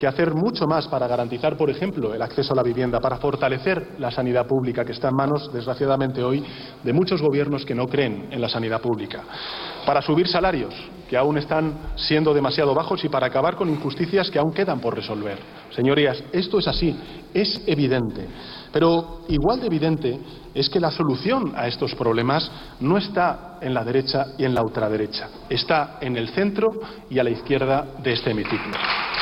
que hacer mucho más para garantizar, por ejemplo, el acceso a la vivienda, para fortalecer la sanidad pública, que está en manos, desgraciadamente hoy, de muchos gobiernos que no creen en la sanidad pública, para subir salarios, que aún están siendo demasiado bajos, y para acabar con injusticias que aún quedan por resolver. Señorías, esto es así, es evidente. Pero igual de evidente es que la solución a estos problemas no está en la derecha y en la ultraderecha, está en el centro y a la izquierda de este hemiciclo.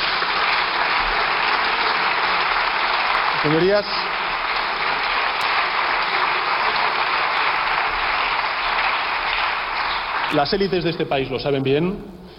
Señorías, las élites de este país lo saben bien,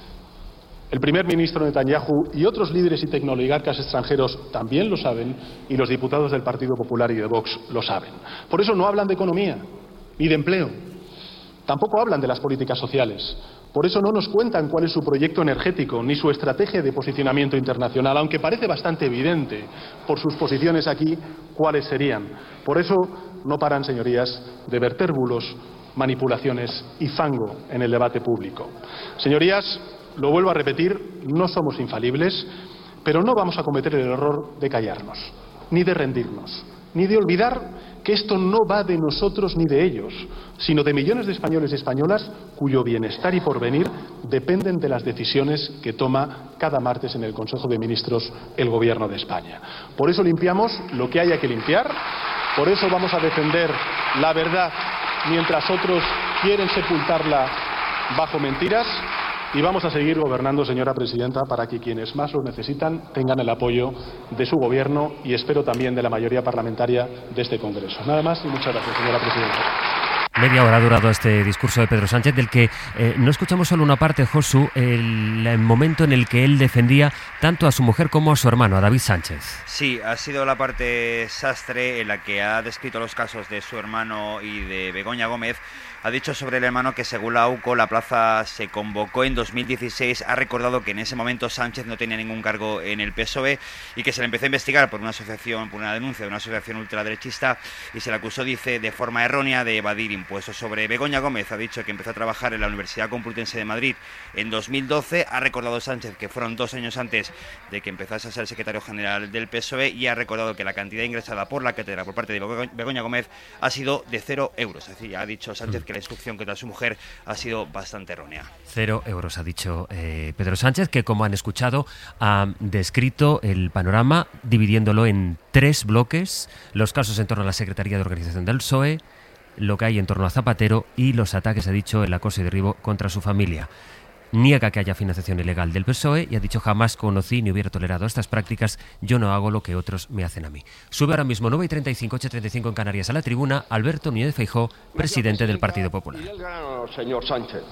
el primer ministro Netanyahu y otros líderes y tecnooligarcas extranjeros también lo saben, y los diputados del Partido Popular y de Vox lo saben. Por eso no hablan de economía ni de empleo, tampoco hablan de las políticas sociales. Por eso no nos cuentan cuál es su proyecto energético ni su estrategia de posicionamiento internacional, aunque parece bastante evidente por sus posiciones aquí cuáles serían. Por eso no paran, señorías, de verter bulos, manipulaciones y fango en el debate público. Señorías, lo vuelvo a repetir, no somos infalibles, pero no vamos a cometer el error de callarnos, ni de rendirnos, ni de olvidar que esto no va de nosotros ni de ellos, sino de millones de españoles y españolas cuyo bienestar y porvenir dependen de las decisiones que toma cada martes en el Consejo de Ministros el Gobierno de España. Por eso limpiamos lo que haya que limpiar, por eso vamos a defender la verdad mientras otros quieren sepultarla bajo mentiras, y vamos a seguir gobernando, señora presidenta, para que quienes más lo necesitan tengan el apoyo de su gobierno y espero también de la mayoría parlamentaria de este Congreso. Nada más y muchas gracias, señora presidenta. Media hora ha durado este discurso de Pedro Sánchez, del que no escuchamos solo una parte, Josu, el momento en el que él defendía tanto a su mujer como a su hermano, a David Sánchez. Sí, ha sido la parte sastre en la que ha descrito los casos de su hermano y de Begoña Gómez. Ha dicho sobre el hermano que, según la AUCO, la plaza se convocó en 2016. Ha recordado que en ese momento Sánchez no tenía ningún cargo en el PSOE y que se le empezó a investigar por una denuncia de una asociación ultraderechista, y se le acusó, dice, de forma errónea de evadir impuestos. Sobre Begoña Gómez ha dicho que empezó a trabajar en la Universidad Complutense de Madrid en 2012. Ha recordado Sánchez que fueron 2 años antes de que empezase a ser secretario general del PSOE, y ha recordado que la cantidad ingresada por la cátedra por parte de Begoña Gómez ha sido de 0 euros. Es decir, ha dicho Sánchez que la instrucción contra su mujer ha sido bastante errónea. 0 euros, ha dicho Pedro Sánchez, que, como han escuchado, ha descrito el panorama dividiéndolo en 3 bloques: los casos en torno a la Secretaría de Organización del PSOE, lo que hay en torno a Zapatero y los ataques, ha dicho, el acoso y derribo contra su familia. Niega que haya financiación ilegal del PSOE y ha dicho: jamás conocí ni hubiera tolerado estas prácticas, yo no hago lo que otros me hacen a mí. Sube ahora mismo 9:35, 8:35 en Canarias a la tribuna Alberto Núñez Feijóo, presidente del Partido Popular. Y el grano, señor Sánchez.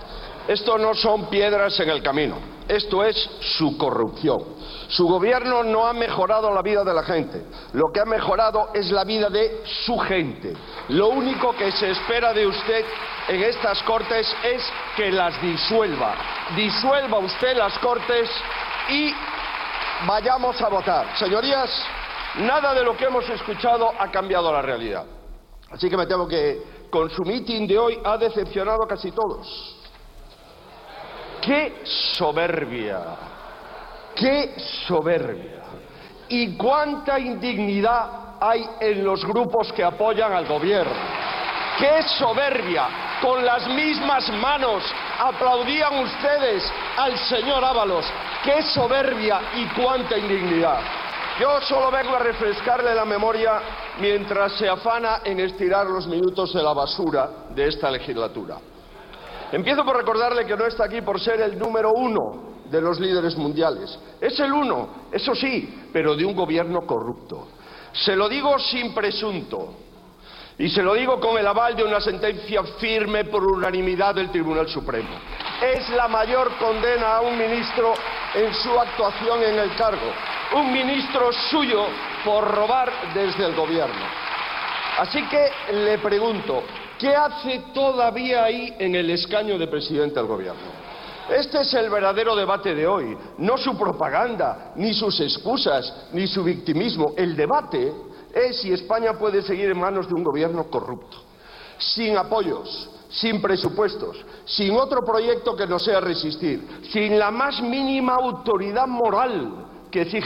Esto no son piedras en el camino, esto es su corrupción. Su gobierno no ha mejorado la vida de la gente, lo que ha mejorado es la vida de su gente. Lo único que se espera de usted en estas Cortes es que las disuelva. Disuelva usted las Cortes y vayamos a votar. Señorías, nada de lo que hemos escuchado ha cambiado la realidad. Así que me temo que con su mitin de hoy ha decepcionado a casi todos. ¡Qué soberbia! ¡Qué soberbia! ¿Y cuánta indignidad hay en los grupos que apoyan al gobierno? ¡Qué soberbia! Con las mismas manos aplaudían ustedes al señor Ábalos. ¡Qué soberbia y cuánta indignidad! Yo solo vengo a refrescarle la memoria mientras se afana en estirar los minutos de la basura de esta legislatura. Empiezo por recordarle que no está aquí por ser el número 1 de los líderes mundiales. Es el 1, eso sí, pero de un gobierno corrupto. Se lo digo sin presunto y se lo digo con el aval de una sentencia firme por unanimidad del Tribunal Supremo. Es la mayor condena a un ministro en su actuación en el cargo. Un ministro suyo por robar desde el gobierno. Así que le pregunto, ¿qué hace todavía ahí en el escaño de presidente del gobierno? Este es el verdadero debate de hoy, no su propaganda, ni sus excusas, ni su victimismo. El debate es si España puede seguir en manos de un gobierno corrupto, sin apoyos, sin presupuestos, sin otro proyecto que no sea resistir, sin la más mínima autoridad moral que exige